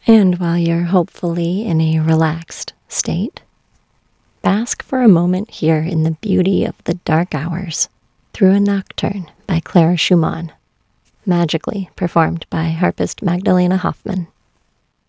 And while you're hopefully in a relaxed state, bask for a moment here in the beauty of the dark hours through a nocturne by Clara Schumann, magically performed by harpist Magdalena Hoffman.